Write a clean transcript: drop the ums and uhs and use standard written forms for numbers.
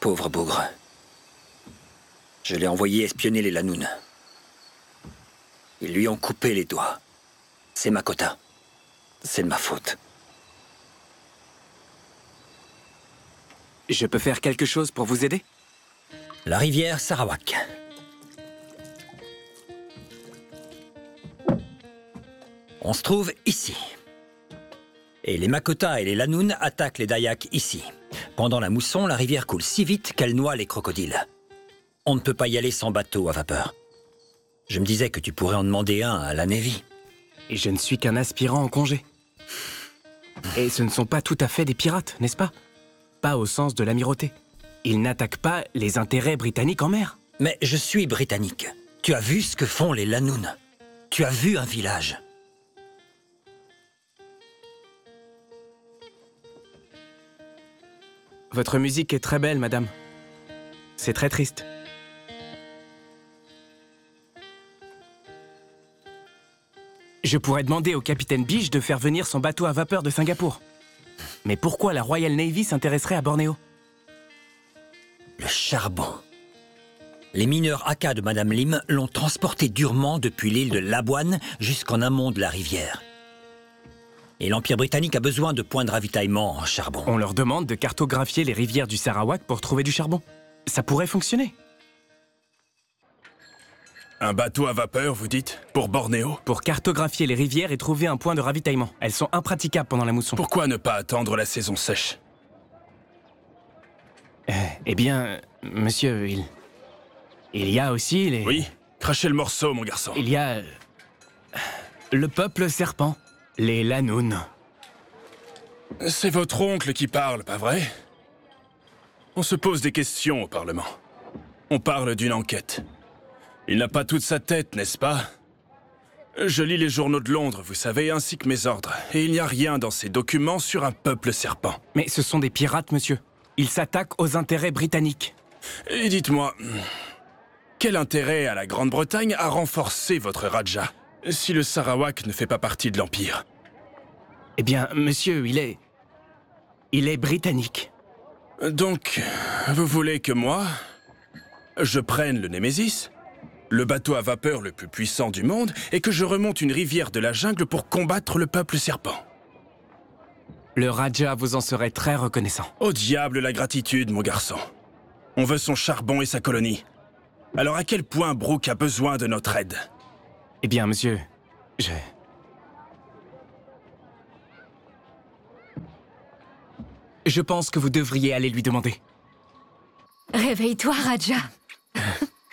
pauvre bougre. Je l'ai envoyé espionner les Lanun. Ils lui ont coupé les doigts. C'est Makota. C'est de ma faute. Je peux faire quelque chose pour vous aider? La rivière Sarawak. On se trouve ici. Et les Makota et les Lanun attaquent les Dayak ici. Pendant la mousson, la rivière coule si vite qu'elle noie les crocodiles. On ne peut pas y aller sans bateau à vapeur. Je me disais que tu pourrais en demander un à la Navy. Et je ne suis qu'un aspirant en congé. Et ce ne sont pas tout à fait des pirates, n'est-ce pas? Pas au sens de l'amirauté. Ils n'attaquent pas les intérêts britanniques en mer. Mais je suis britannique. Tu as vu ce que font les Lanun. Tu as vu un village. Votre musique est très belle, madame. C'est très triste. Je pourrais demander au capitaine Biche de faire venir son bateau à vapeur de Singapour. Mais pourquoi la Royal Navy s'intéresserait à Bornéo? Le charbon. Les mineurs Aka de Madame Lim l'ont transporté durement depuis l'île de Labuan jusqu'en amont de la rivière. Et l'Empire britannique a besoin de points de ravitaillement en charbon. On leur demande de cartographier les rivières du Sarawak pour trouver du charbon. Ça pourrait fonctionner. Un bateau à vapeur, vous dites? Pour Bornéo? Pour cartographier les rivières et trouver un point de ravitaillement. Elles sont impraticables pendant la mousson. Pourquoi ne pas attendre la saison sèche? Eh bien, monsieur, il y a aussi les... Oui, crachez le morceau, mon garçon. Il y a... le peuple serpent, les Lanun. C'est votre oncle qui parle, pas vrai? On se pose des questions au Parlement. On parle d'une enquête. Il n'a pas toute sa tête, n'est-ce pas? Je lis les journaux de Londres, vous savez, ainsi que mes ordres. Et il n'y a rien dans ces documents sur un peuple serpent. Mais ce sont des pirates, monsieur. Ils s'attaquent aux intérêts britanniques. Et dites-moi, quel intérêt a la Grande-Bretagne à renforcer votre Raja, si le Sarawak ne fait pas partie de l'Empire? Eh bien, monsieur, il est britannique. Donc, vous voulez que moi, je prenne le Némésis, le bateau à vapeur le plus puissant du monde, et que je remonte une rivière de la jungle pour combattre le peuple serpent? Le Raja vous en serait très reconnaissant. Au diable la gratitude, mon garçon. On veut son charbon et sa colonie. Alors à quel point Brooke a besoin de notre aide? Eh bien, monsieur, Je pense que vous devriez aller lui demander. Réveille-toi, Raja.